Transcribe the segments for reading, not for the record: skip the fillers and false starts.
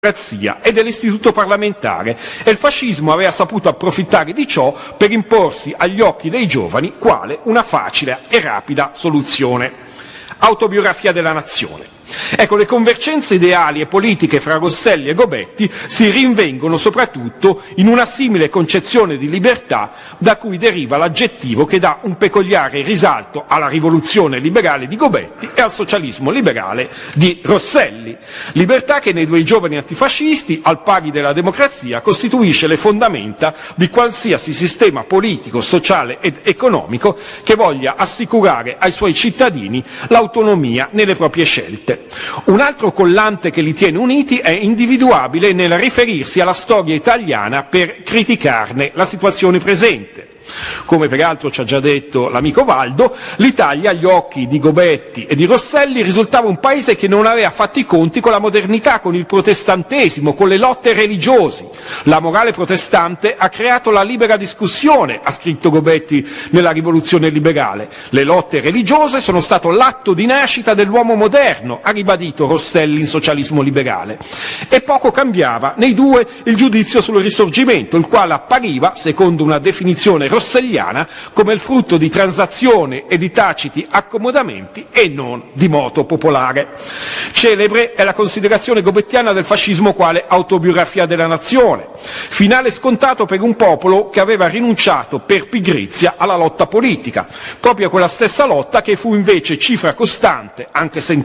e dell'istituto parlamentare, e il fascismo aveva saputo approfittare di ciò per imporsi agli occhi dei giovani quale una facile e rapida soluzione. Autobiografia della nazione. Ecco, le convergenze ideali e politiche fra Rosselli e Gobetti si rinvengono soprattutto in una simile concezione di libertà da cui deriva l'aggettivo che dà un peculiare risalto alla rivoluzione liberale di Gobetti e al socialismo liberale di Rosselli. Libertà che nei due giovani antifascisti, al pari della democrazia, costituisce le fondamenta di qualsiasi sistema politico, sociale ed economico che voglia assicurare ai suoi cittadini l'autonomia nelle proprie scelte. Un altro collante che li tiene uniti è individuabile nel riferirsi alla storia italiana per criticarne la situazione presente. Come peraltro ci ha già detto l'amico Valdo, l'Italia agli occhi di Gobetti e di Rosselli risultava un paese che non aveva fatto i conti con la modernità, con il protestantesimo, con le lotte religiosi. La morale protestante ha creato la libera discussione, ha scritto Gobetti nella rivoluzione liberale. Le lotte religiose sono stato l'atto di nascita dell'uomo moderno, ha ribadito Rosselli in Socialismo liberale. E poco cambiava nei due il giudizio sul Risorgimento, il quale appariva, secondo una definizione rosselliana, come il frutto di transazione e di taciti accomodamenti e non di moto popolare. Celebre è la considerazione gobettiana del fascismo quale autobiografia della nazione, finale scontato per un popolo che aveva rinunciato per pigrizia alla lotta politica, proprio quella stessa lotta che fu invece cifra costante, anche se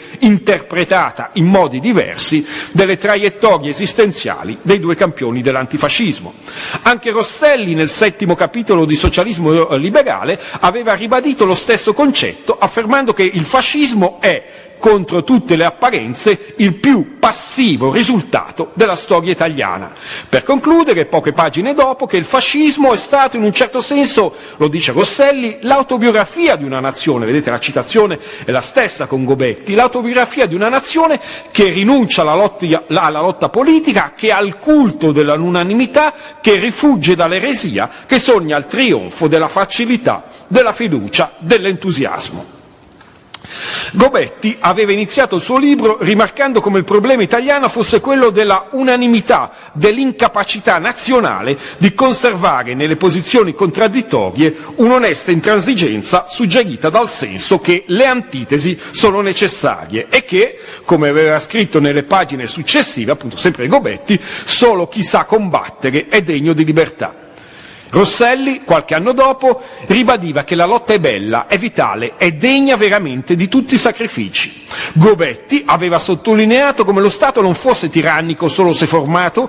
interpretata in modi diversi, delle traiettorie esistenziali dei due campioni dell'antifascismo. Anche Rosselli nel settimo capitolo di Socialismo liberale aveva ribadito lo stesso concetto, affermando che il fascismo è, contro tutte le apparenze, il più passivo risultato della storia italiana. Per concludere, poche pagine dopo, che il fascismo è stato in un certo senso, lo dice Rosselli, l'autobiografia di una nazione, vedete la citazione è la stessa con Gobetti, l'autobiografia di una nazione che rinuncia alla lotta politica, che ha il culto dell'unanimità, che rifugge dall'eresia, che sogna il trionfo della facilità, della fiducia, dell'entusiasmo. Gobetti aveva iniziato il suo libro rimarcando come il problema italiano fosse quello della unanimità, dell'incapacità nazionale di conservare nelle posizioni contraddittorie un'onesta intransigenza suggerita dal senso che le antitesi sono necessarie e che, come aveva scritto nelle pagine successive, appunto sempre Gobetti, solo chi sa combattere è degno di libertà. Rosselli, qualche anno dopo, ribadiva che la lotta è bella, è vitale, è degna veramente di tutti i sacrifici. Gobetti aveva sottolineato come lo Stato non fosse tirannico solo se formato,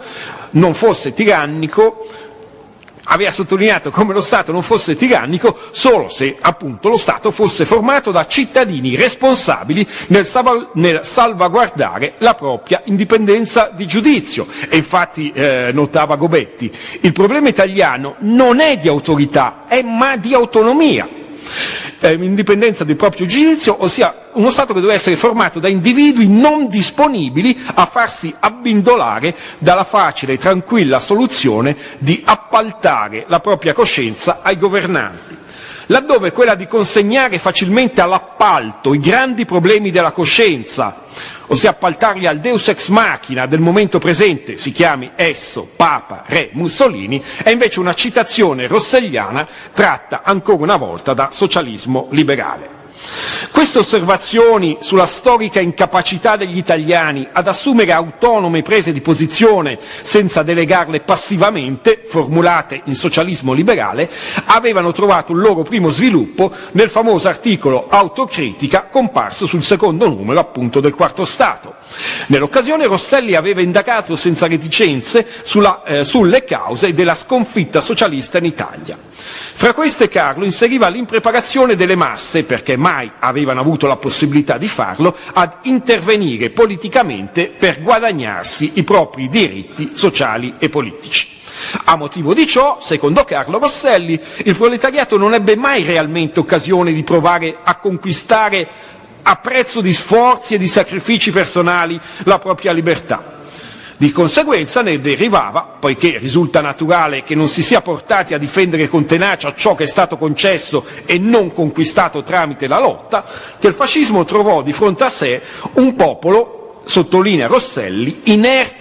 aveva sottolineato come lo Stato non fosse tirannico solo se, appunto, lo Stato fosse formato da cittadini responsabili nel salvaguardare la propria indipendenza di giudizio. E infatti, notava Gobetti, il problema italiano non è di autorità, ma di autonomia. Indipendenza del proprio giudizio, ossia uno Stato che deve essere formato da individui non disponibili a farsi abbindolare dalla facile e tranquilla soluzione di appaltare la propria coscienza ai governanti. Laddove quella di consegnare facilmente all'appalto i grandi problemi della coscienza, ossia appaltarli al deus ex machina del momento presente, si chiami esso Papa, Re, Mussolini, è invece una citazione rosselliana tratta ancora una volta da Socialismo liberale. Queste osservazioni sulla storica incapacità degli italiani ad assumere autonome prese di posizione senza delegarle passivamente, formulate in Socialismo liberale, avevano trovato il loro primo sviluppo nel famoso articolo Autocritica comparso sul secondo numero, appunto, del Quarto Stato. Nell'occasione Rosselli aveva indagato senza reticenze sulle cause della sconfitta socialista in Italia. Fra queste Carlo inseriva l'impreparazione delle masse, perché mai avevano avuto la possibilità di farlo, ad intervenire politicamente per guadagnarsi i propri diritti sociali e politici. A motivo di ciò, secondo Carlo Rosselli, il proletariato non ebbe mai realmente occasione di provare a conquistare a prezzo di sforzi e di sacrifici personali la propria libertà. Di conseguenza ne derivava, poiché risulta naturale che non si sia portati a difendere con tenacia ciò che è stato concesso e non conquistato tramite la lotta, che il fascismo trovò di fronte a sé un popolo, sottolinea Rosselli, inerte